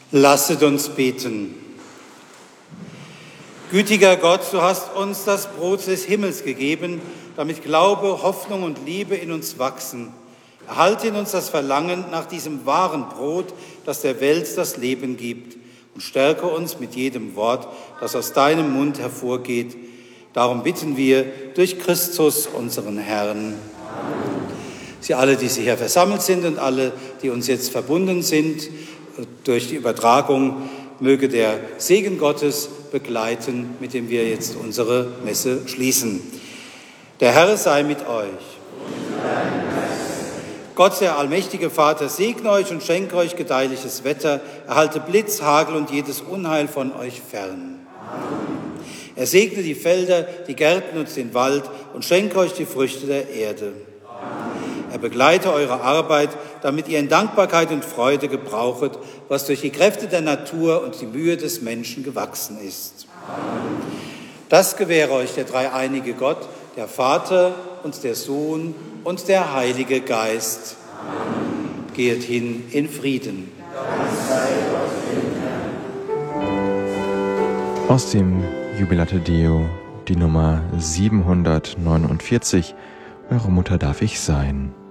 Lasset uns beten. Gütiger Gott, du hast uns das Brot des Himmels gegeben, damit Glaube, Hoffnung und Liebe in uns wachsen. Erhalte in uns das Verlangen nach diesem wahren Brot, das der Welt das Leben gibt, und stärke uns mit jedem Wort, das aus deinem Mund hervorgeht. Darum bitten wir durch Christus, unseren Herrn. Amen. Sie alle, die hier versammelt sind und alle, die uns jetzt verbunden sind durch die Übertragung, möge der Segen Gottes begleiten, mit dem wir jetzt unsere Messe schließen. Der Herr sei mit euch. Gott, der allmächtige Vater, segne euch und schenke euch gedeihliches Wetter, erhalte Blitz, Hagel und jedes Unheil von euch fern. Amen. Er segne die Felder, die Gärten und den Wald und schenke euch die Früchte der Erde. Amen. Er begleite eure Arbeit, damit ihr in Dankbarkeit und Freude gebrauchet, was durch die Kräfte der Natur und die Mühe des Menschen gewachsen ist. Amen. Das gewähre euch der dreieinige Gott, der Vater und der Sohn und der Heilige Geist. Amen. Geht hin in Frieden. Aus dem Jubilate Deo, die Nummer 749. Eure Mutter darf ich sein.